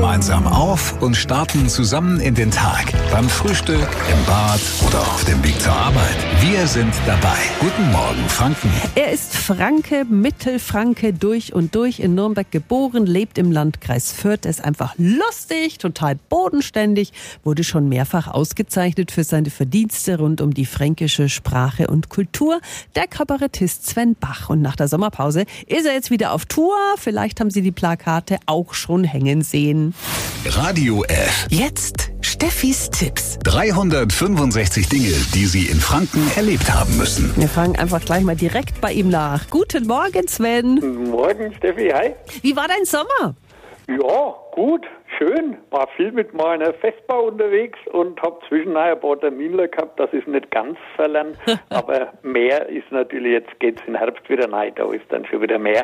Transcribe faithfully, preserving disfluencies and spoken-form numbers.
gemeinsam auf und starten zusammen in den Tag. Beim Frühstück, im Bad oder auf dem Weg zur Arbeit. Wir sind dabei. Guten Morgen, Franken. Er ist Franke, Mittelfranke durch und durch, in Nürnberg geboren, lebt im Landkreis Fürth. Er ist einfach lustig, total bodenständig, wurde schon mehrfach ausgezeichnet für seine Verdienste rund um die fränkische Sprache und Kultur. Der Kabarettist Sven Bach. Und nach der Sommerpause ist er jetzt wieder auf Tour. Vielleicht haben Sie die Plakate auch schon hängen sehen. Radio F. Jetzt Steffis Tipps. dreihundertfünfundsechzig Dinge, die Sie in Franken erlebt haben müssen. Wir fragen einfach gleich mal direkt bei ihm nach. Guten Morgen, Sven. Guten Morgen, Steffi, hi. Wie war dein Sommer? Ja, gut, schön. War viel mit meiner Vespa unterwegs und habe zwischendurch ein paar Termine gehabt. Das ist nicht ganz verlernt, aber mehr ist natürlich, jetzt geht's im Herbst wieder rein, da ist dann schon wieder mehr.